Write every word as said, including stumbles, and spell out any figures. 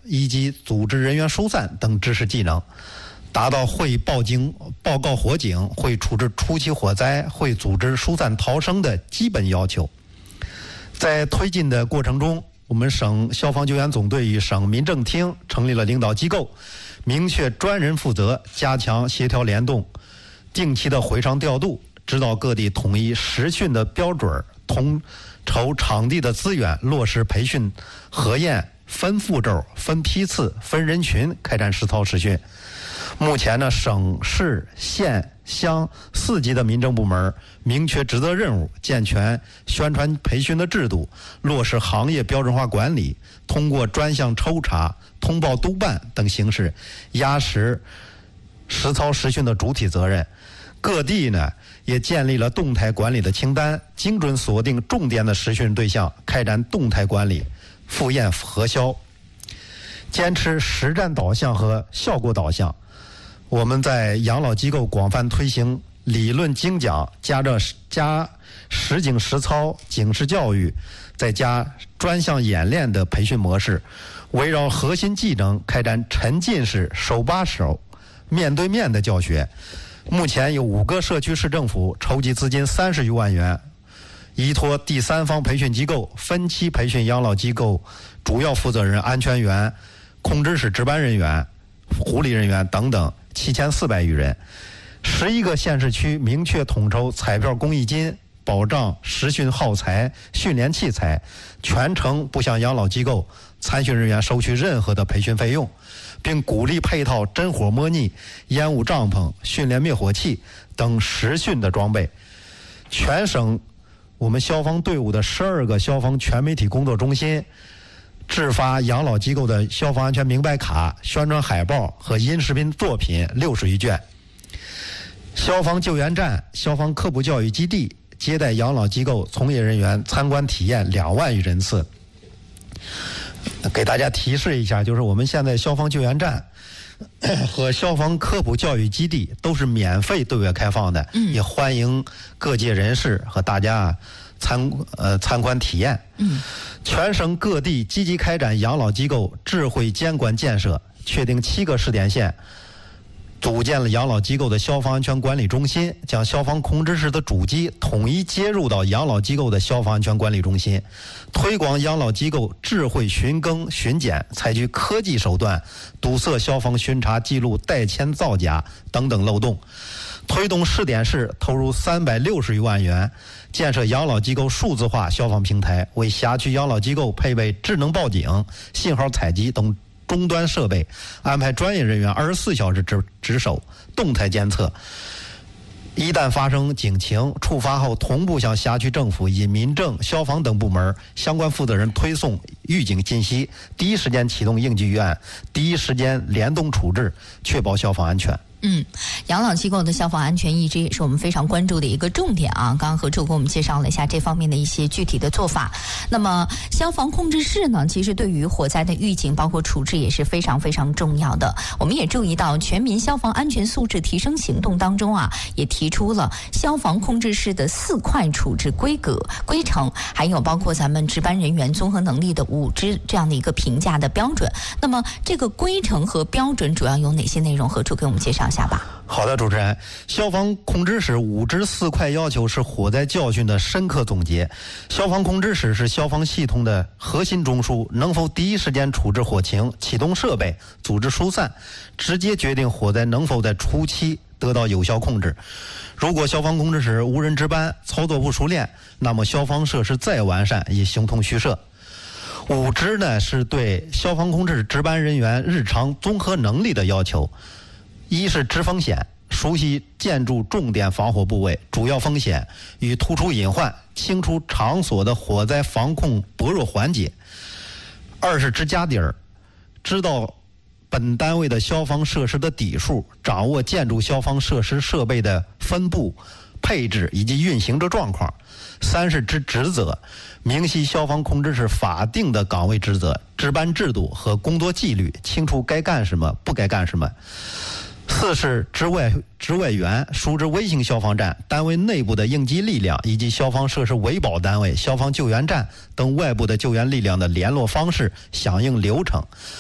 以及组织人员疏散等知识技能，达到会报警、报告火警、会处置初期火灾、会组织疏散逃生的基本要求。在推进的过程中，我们省消防救援总队与省民政厅成立了领导机构，明确专人负责，加强协调联动，定期的回上调度，指导各地统一实训的标准，统筹场地的资源，落实培训核验、分步骤、分批次、分人群开展实操实训。目前呢，省市县乡四级的民政部门明确职责任务，健全宣传培训的制度，落实行业标准化管理，通过专项抽查、通报督办等形式压实实操实训的主体责任。各地呢也建立了动态管理的清单，精准锁定重点的实训对象，开展动态管理、复验核销，坚持实战导向和效果导向。我们在养老机构广泛推行理论精讲加着加实景实操、警示教育，再加专项演练的培训模式，围绕核心技能开展沉浸式、手把手、面对面的教学。目前有五个社区市政府筹集资金三十余万元，依托第三方培训机构分期培训养老机构主要负责人、安全员、控制室值班人员、护理人员等等七千四百余人。十一个县市区明确统筹彩票公益金，保障实训耗材、训练器材，全程不向养老机构参训人员收取任何的培训费用，并鼓励配套真火模拟、烟雾帐篷、训练灭火器等实训的装备。全省我们消防队伍的十二个消防全媒体工作中心制发养老机构的消防安全明白卡、宣传海报和音视频作品六十余卷。消防救援站、消防科普教育基地接待养老机构从业人员参观体验两万余人次。给大家提示一下，就是我们现在消防救援站和消防科普教育基地都是免费对外开放的，嗯、也欢迎各界人士和大家参呃参观体验。嗯，全省各地积极开展养老机构智慧监管建设，确定七个试点县，组建了养老机构的消防安全管理中心，将消防控制室的主机统一接入到养老机构的消防安全管理中心，推广养老机构智慧巡更巡检，采取科技手段堵塞消防巡查记录代签造假等等漏洞。推动试点市投入三百六十余万元，建设养老机构数字化消防平台，为辖区养老机构配备智能报警、信号采集等终端设备，安排专业人员二十四小时值值守，动态监测。一旦发生警情，触发后同步向辖区政府以民政、消防等部门相关负责人推送预警信息，第一时间启动应急预案，第一时间联动处置，确保消防安全。 嗯，养老机构的消防安全一直也是我们非常关注的一个重点啊。刚刚何处给我们介绍了一下这方面的一些具体的做法。那么消防控制室呢，其实对于火灾的预警包括处置也是非常非常重要的。我们也注意到全民消防安全素质提升行动当中啊，也提出了消防控制室的四块处置规格规程，还有包括咱们值班人员综合能力的五支这样的一个评价的标准。那么这个规程和标准主要有哪些内容？何处给我们介绍下吧。 好的，主持人，消防控制室五支四块要求是火灾教训的深刻总结。消防控制室是消防系统的核心中枢，能否第一时间处置火情、启动设备、组织疏散，直接决定火灾能否在初期得到有效控制。如果消防控制室无人值班、操作不熟练，那么消防设施再完善也形同虚设。五支呢，是对消防控制室值班人员日常综合能力的要求。一是知风险，熟悉建筑重点防火部位、主要风险与突出隐患，清楚场所的火灾防控薄弱环节。二是知家底儿，知道本单位的消防设施的底数，掌握建筑消防设施设备的分布、配置以及运行的状况。三是知职责，明晰消防控制室法定的岗位职责、值班制度和工作纪律，清楚该干什么、不该干什么。四是值外值外员，熟知微型消防站单位内部的应急力量以及消防设施维保单位、消防救援站等外部的救援力量的联络方式、响应流程。